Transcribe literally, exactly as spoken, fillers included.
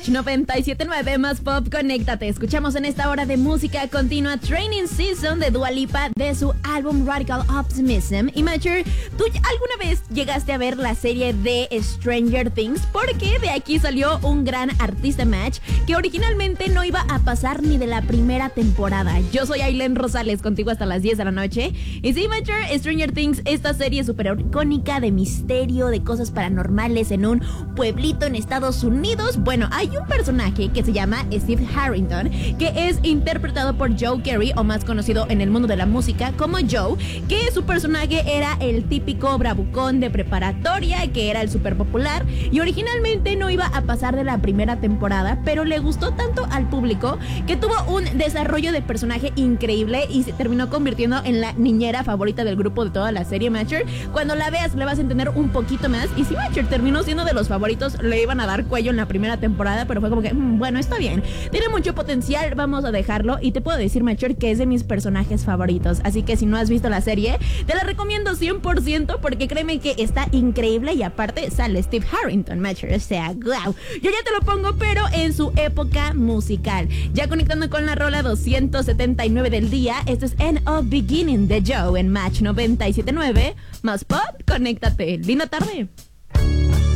Match noventa y siete punto nueve más pop, conéctate. Escuchamos en esta hora de música continua Training Season de Dua Lipa de su álbum Radical Optimism. Y Matcher, ¿tú alguna vez llegaste a ver la serie de Stranger Things? Porque de aquí salió un gran artista, Match, que originalmente no iba a pasar ni de la primera temporada. Yo soy Ailén Rosales, contigo hasta las diez de la noche. Y sí, Matcher, Stranger Things, esta serie súper icónica de misterio, de cosas paranormales en un pueblito en Estados Unidos. Bueno, hay un personaje que se llama Steve Harrington, que es interpretado por Joe Carey, o más conocido en el mundo de la música como Joe, que su personaje era el típico bravucón de preparatoria, que era el súper popular, y originalmente no iba a pasar de la primera temporada, pero le gustó tanto al público que tuvo un desarrollo de personaje increíble y se terminó convirtiendo en la niñera favorita del grupo de toda la serie, Matcher. Cuando la veas le vas a entender un poquito más, y si Matcher terminó siendo de los favoritos, le iban a dar cuello en la primera temporada, pero fue como que, mmm, bueno, está bien, tiene mucho potencial, vamos a dejarlo. Y te puedo decir, Matcher, que es de mis personajes favoritos, así que si no has visto la serie, te la recomiendo cien por ciento, porque créeme que está increíble, y aparte sale Steve Harrington, Matcher, o sea, wow. Yo ya te lo pongo, pero en su época musical. Ya conectando con la rola doscientos setenta y nueve del día, esto es End of Beginning de Joe en Match noventa y siete punto nueve más pop, conéctate. Linda tarde.